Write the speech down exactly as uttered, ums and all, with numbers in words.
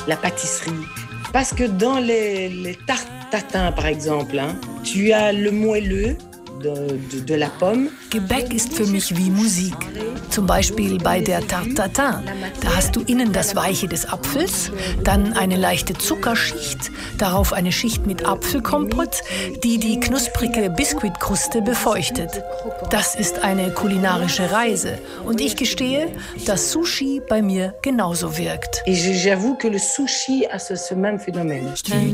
la pâtisserie. Parce que dans les, les tartes tatin, par exemple, hein, tu as le moelleux de, de, de la pomme. Gebäck ist für mich wie Musik. Zum Beispiel bei der Tarte Tatin. Da hast du innen das Weiche des Apfels, dann eine leichte Zuckerschicht, darauf eine Schicht mit Apfelkompott, die die knusprige Biskuitkruste befeuchtet. Das ist eine kulinarische Reise. Und ich gestehe, dass Sushi bei mir genauso wirkt. Et j'avoue que le sushi a ce, ce même phénomène.